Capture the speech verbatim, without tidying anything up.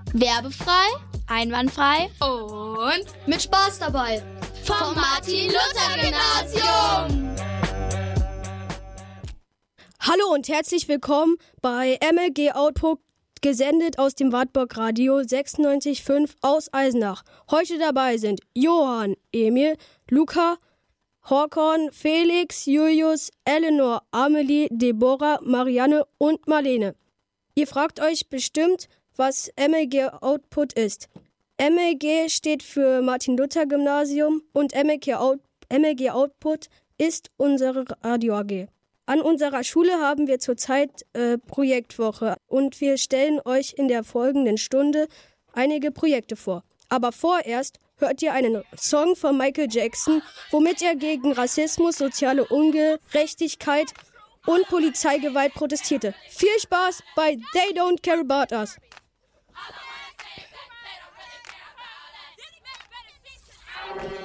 Werbefrei, einwandfrei und mit Spaß dabei. Vom Martin-Luther-Gymnasium. Hallo und herzlich willkommen bei M L G Output, gesendet aus dem Wartburg Radio sechsundneunzig Komma fünf aus Eisenach. Heute dabei sind Johann, Emil, Luca, Håkon, Felix, Julius, Eleanor, Amelie, Deborah, Marianne und Marlene. Ihr fragt euch bestimmt, was M L G Output ist. M L G steht für Martin-Luther-Gymnasium und M L G, Out- M L G Output ist unsere Radio A G. An unserer Schule haben wir zurzeit äh, Projektwoche und wir stellen euch in der folgenden Stunde einige Projekte vor. Aber vorerst hört ihr einen Song von Michael Jackson, womit er gegen Rassismus, soziale Ungerechtigkeit und Polizeigewalt protestierte. Viel Spaß bei They Don't Care About Us.